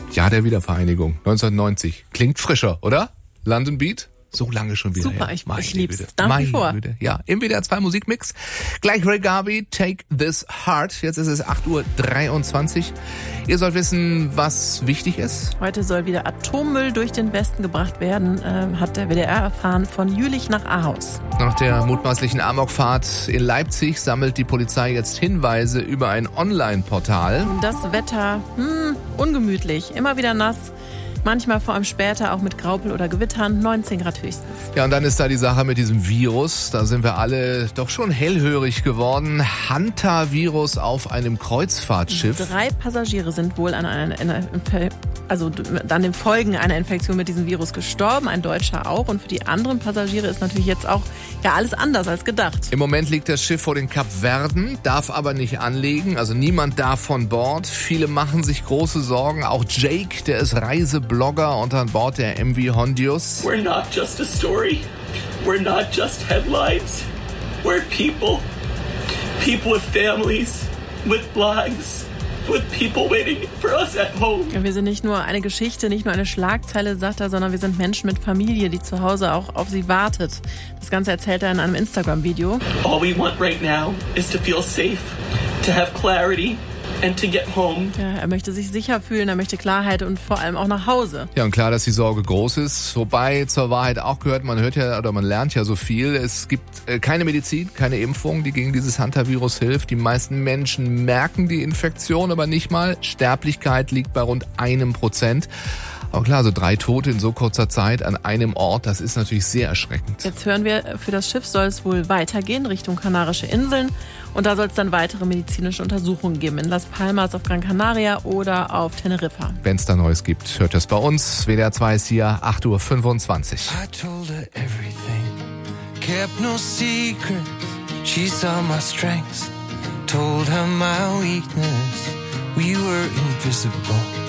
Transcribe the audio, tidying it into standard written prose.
Jahr der Wiedervereinigung, 1990. Klingt frischer, oder? London Beat? So lange schon wieder Super, her. ich lieb's. Nach wie vor. Ja, im WDR 2 Musikmix. Gleich Ray Garvey, Take This Heart. Jetzt ist es 8:23 Uhr. Ihr sollt wissen, was wichtig ist. Heute soll wieder Atommüll durch den Westen gebracht werden, hat der WDR erfahren, von Jülich nach Ahaus. Nach der mutmaßlichen Amokfahrt in Leipzig sammelt die Polizei jetzt Hinweise über ein Online-Portal. Das Wetter, ungemütlich, immer wieder nass. Manchmal vor allem später auch mit Graupel oder Gewittern, 19 Grad höchstens. Ja, und dann ist da die Sache mit diesem Virus. Da sind wir alle doch schon hellhörig geworden. Hantavirus auf einem Kreuzfahrtschiff. 3 Passagiere sind wohl an den Folgen einer Infektion mit diesem Virus gestorben, ein Deutscher auch. Und für die anderen Passagiere ist natürlich jetzt auch alles anders als gedacht. Im Moment liegt das Schiff vor den Kapverden, darf aber nicht anlegen. Also niemand darf von Bord. Viele machen sich große Sorgen. Auch Jake, der ist Reiseblogger und an Bord der MV Hondius. We're not just a story. We're not just headlines. We're people. People with families, with lives, with people waiting for us at home. Ja, wir sind nicht nur eine Geschichte, nicht nur eine Schlagzeile, sagt er, sondern wir sind Menschen mit Familie, die zu Hause auch auf sie wartet. Das Ganze erzählt er in einem Instagram-Video. All we want right now is to feel safe, to have clarity and to get home. Ja, er möchte sich sicher fühlen, er möchte Klarheit und vor allem auch nach Hause. Ja, und klar, dass die Sorge groß ist. Wobei zur Wahrheit auch gehört, man lernt ja so viel. Es gibt keine Medizin, keine Impfung, die gegen dieses Hantavirus hilft. Die meisten Menschen merken die Infektion, aber nicht mal. Sterblichkeit liegt bei rund 1%. Aber klar, so 3 Tote in so kurzer Zeit an einem Ort, das ist natürlich sehr erschreckend. Jetzt hören wir, für das Schiff soll es wohl weitergehen Richtung Kanarische Inseln. Und da soll es dann weitere medizinische Untersuchungen geben. In Las Palmas auf Gran Canaria oder auf Teneriffa. Wenn es da Neues gibt, hört es bei uns. WDR 2 ist hier, 8:25 Uhr. I told her everything, kept no secret. She saw my strengths, told her my weakness. We were invisible.